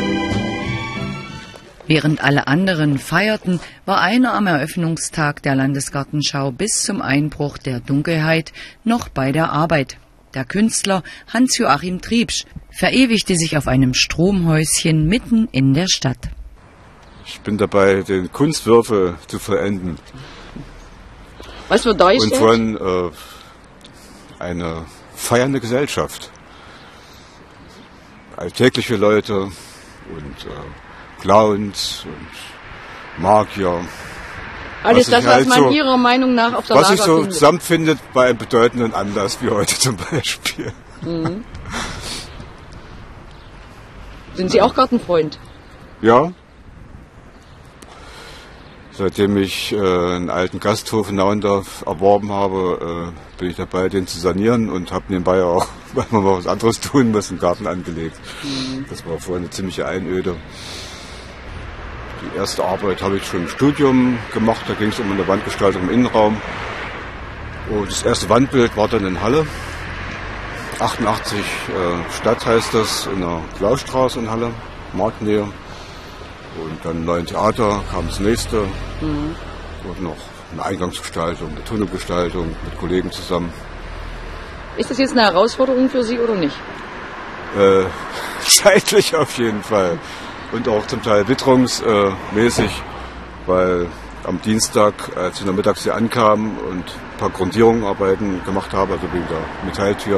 Während alle anderen feierten, war einer am Eröffnungstag der Landesgartenschau bis zum Einbruch der Dunkelheit noch bei der Arbeit. Der Künstler Hans-Joachim Triebsch verewigte sich auf einem Stromhäuschen mitten in der Stadt. Ich bin dabei, den Kunstwürfel zu vollenden. Was für euch? Und von eine feiernde Gesellschaft. Alltägliche Leute und Clowns und Magier. Alles das, was man Ihrer Meinung nach auf der Lager findet. Was sich so findet. zusammenfindet bei einem bedeutenden Anlass wie heute zum Beispiel. Mhm. Sind Sie auch Gartenfreund? Ja. Seitdem ich einen alten Gasthof in Naundorf erworben habe, bin ich dabei, den zu sanieren und habe nebenbei auch, weil man mal was anderes tun muss, einen Garten angelegt. Mhm. Das war vorher eine ziemliche Einöde. Die erste Arbeit habe ich schon im Studium gemacht, da ging es um eine Wandgestaltung im Innenraum. Und das erste Wandbild war dann in Halle. 88 Stadt heißt das, in der Klaustraße in Halle, Marktnähe. Und dann im Neuen Theater kam das nächste. Mhm. Und noch eine Eingangsgestaltung, eine Tunnelgestaltung mit Kollegen zusammen. Ist das jetzt eine Herausforderung für Sie oder nicht? Zeitlich auf jeden Fall. Und auch zum Teil witterungsmäßig, weil am Dienstag, als ich in der Mittags hier ankam und ein paar Grundierungsarbeiten gemacht habe, also wegen der Metalltür,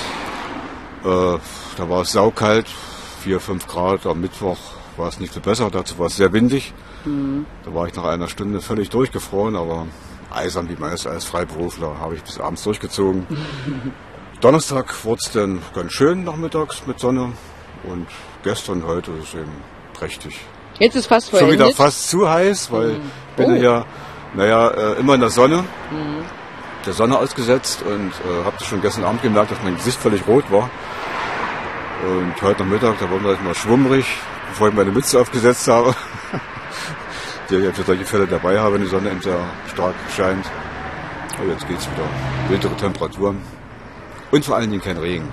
da war es saukalt, 4-5 Grad. Am Mittwoch war es nicht viel besser, dazu war es sehr windig. Mhm. Da war ich nach einer Stunde völlig durchgefroren, aber eisern wie man ist als Freiberufler, habe ich bis abends durchgezogen. Donnerstag wurde es dann ganz schön nachmittags mit Sonne und gestern, heute ist es eben prächtig. Jetzt ist fast vollendet. Schon wieder fast zu heiß, weil ich bin ja immer in der Sonne, der Sonne ausgesetzt und habe schon gestern Abend gemerkt, dass mein Gesicht völlig rot war. Und heute Nachmittag, da wurde ich mal schwummrig, bevor ich meine Mütze aufgesetzt habe, die ich für solche Fälle dabei habe, wenn die Sonne eben sehr stark scheint. Aber jetzt geht es wieder. Wintere Temperaturen und vor allen Dingen kein Regen.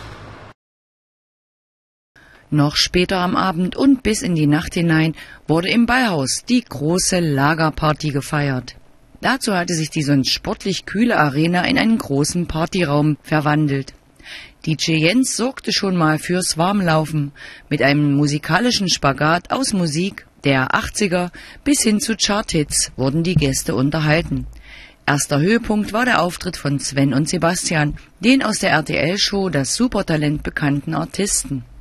Noch später am Abend und bis in die Nacht hinein wurde im Ballhaus die große Lagerparty gefeiert. Dazu hatte sich die sonst sportlich kühle Arena in einen großen Partyraum verwandelt. DJ Jens sorgte schon mal fürs Warmlaufen mit einem musikalischen Spagat aus Musik der 80er bis hin zu Charthits wurden die Gäste unterhalten. Erster Höhepunkt war der Auftritt von Sven und Sebastian, den aus der RTL-Show Das Supertalent bekannten Artisten.